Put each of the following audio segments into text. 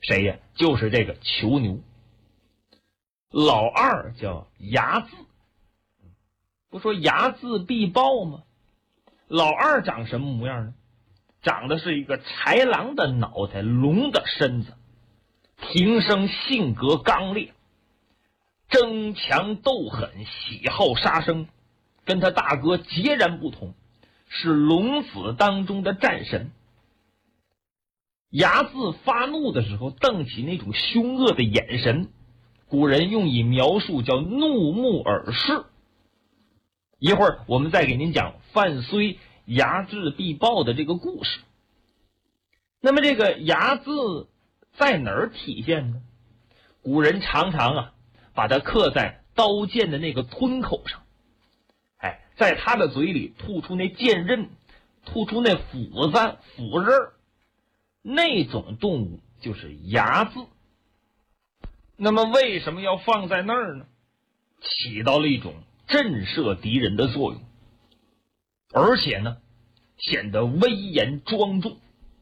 谁呀？就是这个囚牛。老二叫睚眦，不说睚眦必报吗？老二长什么模样呢？长的是一个豺狼的脑袋，龙的身子，平生性格刚烈，争强斗狠，喜好杀生，跟他大哥截然不同，是龙子当中的战神。睚眦发怒的时候瞪起那种凶恶的眼神，古人用以描述叫怒目而视。一会儿我们再给您讲范睢睚眦必报的这个故事。那么这个睚眦在哪儿体现呢？古人常常把它刻在刀剑的那个吞口上，在他的嘴里吐出那剑刃，吐出那斧子斧刃，那种动物就是睚眦。那么为什么要放在那儿呢？起到了一种震慑敌人的作用，而且呢显得威严庄重。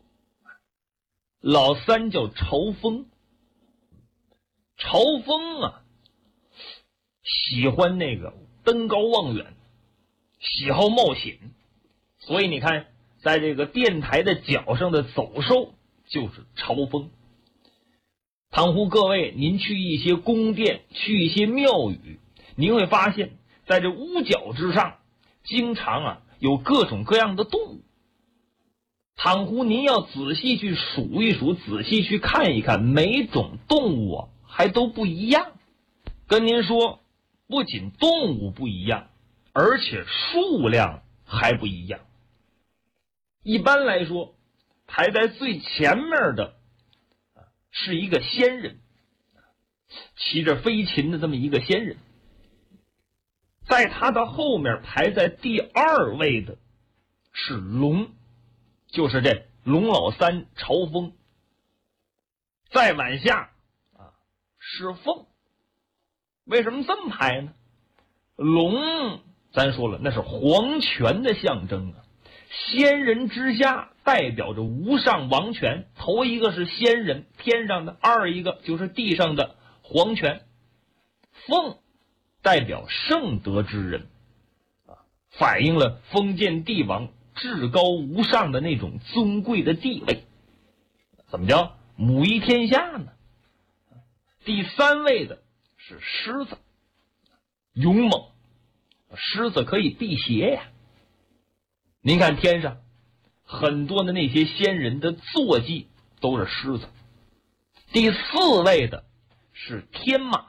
老三叫朝风，朝风喜欢那个登高望远，喜好冒险，所以你看在这个殿台的角上的走兽就是朝风。倘乎各位您去一些宫殿，去一些庙宇，您会发现在这屋角之上经常有各种各样的动物。倘乎您要仔细去数一数，仔细去看一看，每种动物还都不一样。跟您说，不仅动物不一样，而且数量还不一样。一般来说，排在最前面的是一个仙人，骑着飞禽的这么一个仙人。在他的后面排在第二位的是龙，就是这龙老三朝风。再往下是凤。为什么这么排呢？龙咱说了，那是皇权的象征仙人之下代表着无上王权，头一个是仙人，天上的；二一个就是地上的皇权。凤代表圣德之人，反映了封建帝王至高无上的那种尊贵的地位。怎么叫母仪天下呢？第三位的是狮子，勇猛，狮子可以辟邪呀。您看天上很多的那些仙人的坐骑都是狮子。第四位的是天马，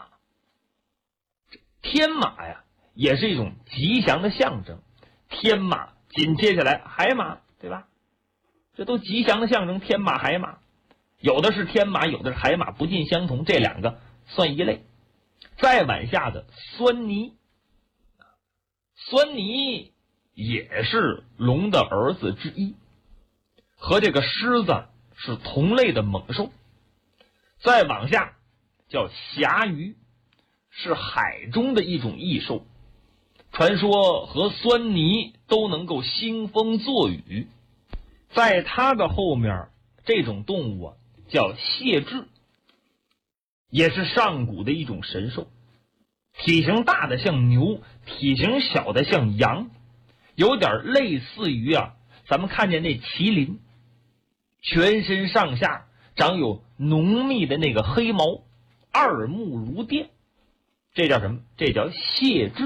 天马也是一种吉祥的象征。天马紧接下来海马，对吧？这都吉祥的象征，天马海马。有的是天马，有的是海马，不尽相同，这两个算一类。再往下的狻猊，狻猊也是龙的儿子之一，和这个狮子是同类的猛兽。再往下叫侠鱼，是海中的一种异兽，传说和狻猊都能够兴风作雨。在它的后面这种动物叫谢雉，也是上古的一种神兽，体型大的像牛，体型小的像羊，有点类似于咱们看见那麒麟，全身上下长有浓密的那个黑毛，二目如电，这叫什么？这叫谢雉。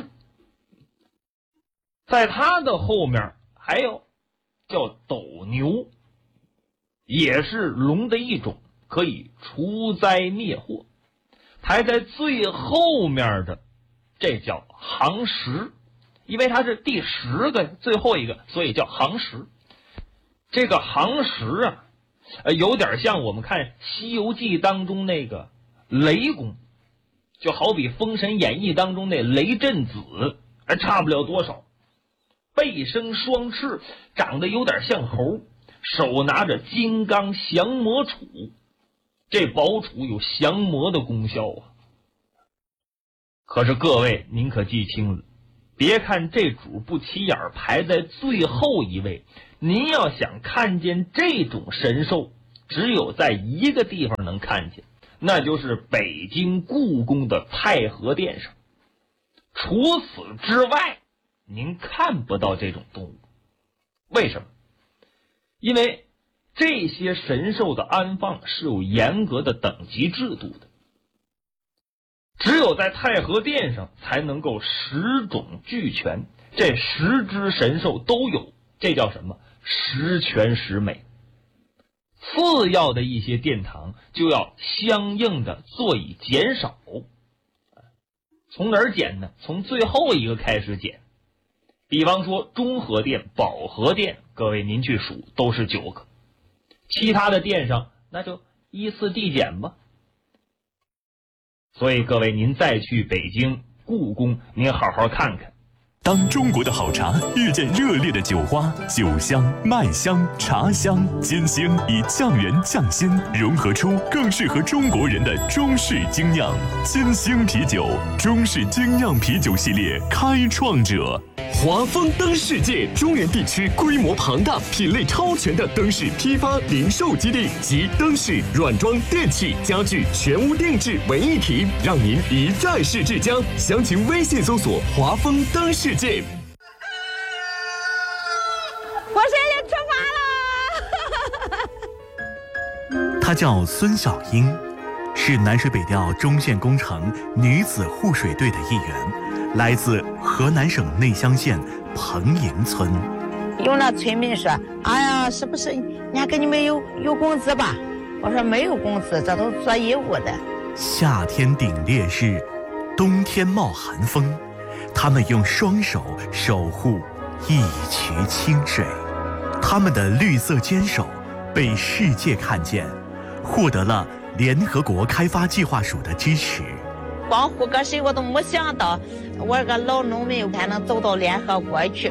在它的后面还有叫斗牛，也是龙的一种，可以除灾灭祸。排在最后面的这叫行石，因为它是第10个最后一个，所以叫行石。这个行石有点像我们看《西游记》当中那个雷公，就好比《封神演义》当中那雷震子，差不了多少。背生双翅，长得有点像猴，手拿着金刚降魔杵，这宝杵有降魔的功效可是各位您可记清了，别看这主不起眼排在最后一位，您要想看见这种神兽， 只有在一个地方能看见，那就是北京故宫的太和殿上。除此之外，您看不到这种动物。为什么？因为这些神兽的安放是有严格的等级制度的，只有在太和殿上才能够十种俱全，这10只神兽都有，这叫什么？十全十美。次要的一些殿堂就要相应的做以减少。从哪儿减呢？从最后一个开始减。比方说中和殿、保和殿，各位您去数，都是9个。其他的殿上那就依次递减吧。所以各位您再去北京故宫，您好好看看。 当中国的好茶遇见热烈的酒花，酒香、麦香、茶香、煎香以匠人匠心，融合出更适合中国人的中式精酿煎香啤酒。中式精酿啤酒系列开创者，华丰灯世界中原地区规模庞大、品类超全的灯饰批发零售基地，集灯饰、软装、电器、家具全屋定制为一体，让您一站式至家。详情微信搜索华丰灯世界。 我现在出发了。 她叫孙小英，是南水北调中线工程女子护水队的一员，来自河南省内乡县彭营村。 有那村民说：“哎呀，是不是人家给你们有工资吧？”我说：“没有工资，这都做义务的。” 夏天顶烈日，冬天冒寒风，他们用双手守护一渠清水，他们的绿色坚守被世界看见，获得了联合国开发计划署的支持。 光护个水我都没想到，我这个老农民还能走到联合国去。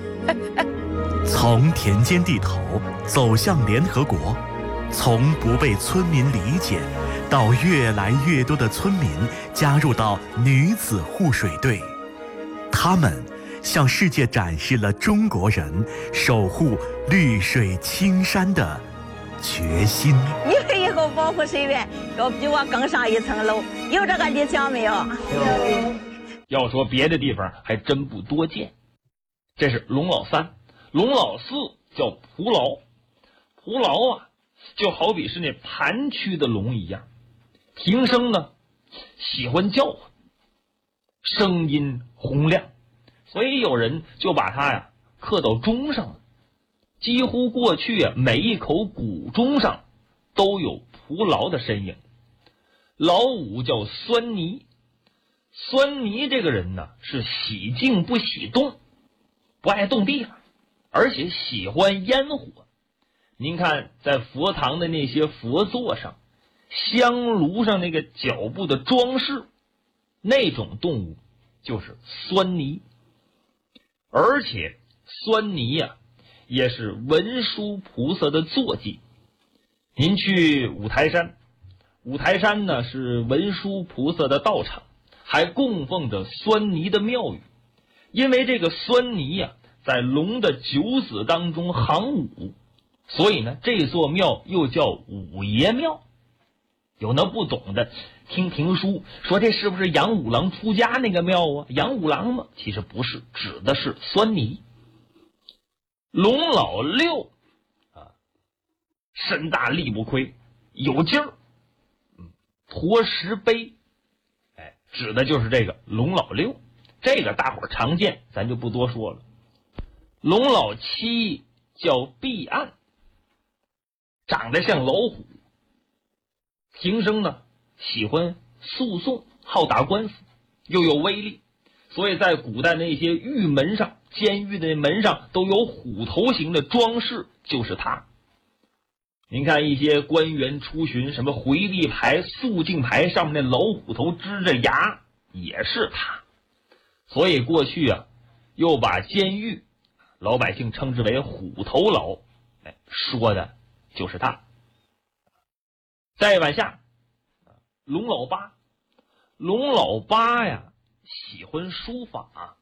从田间地头走向联合国，从不被村民理解到越来越多的村民加入到女子护水队，他们向世界展示了中国人守护绿水青山的决心。 你们以后保护水源要比我更上一层楼，有这个理想没有？ 要说别的地方还真不多见。这是龙老三，龙老四叫蒲牢。蒲牢啊，就好比是那盘曲的龙一样，平生呢喜欢叫唤，声音洪亮，所以有人就把它呀刻到钟上了。几乎过去啊，每一口古钟上都有蒲牢的身影。老五叫酸泥，酸泥这个人呢是喜静不喜动，不爱动地方，而且喜欢烟火。您看在佛堂的那些佛座上，香炉上那个脚部的装饰，那种动物就是酸泥。而且酸泥呀也是文殊菩萨的坐骑。您去五台山，五台山呢是文殊菩萨的道场，还供奉着酸泥的庙宇。因为这个酸泥呀在龙的九子当中行武，所以呢这座庙又叫五爷庙。有那不懂的听评书说这是不是杨五郎出家那个庙啊？杨五郎吗？其实不是，指的是酸泥。龙老六啊，身大力不亏，有劲儿，驮石碑，指的就是这个龙老六。这个大伙儿常见，咱就不多说了。龙老七叫毕岸，长得像老虎，平生呢喜欢诉讼，好打官司，又有威力，所以在古代那些狱门上，监狱的门上都有虎头形的装饰，就是他。您看一些官员出巡，什么回避牌、肃静牌上面那老虎头支着牙，也是他。所以过去啊，又把监狱老百姓称之为虎头牢，说的就是他。再往下，龙老八，龙老八呀喜欢书法。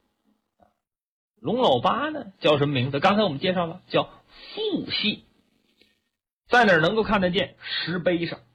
龙老八呢叫什么名字？刚才我们介绍了，叫父系。 在哪儿能够看得见？石碑上。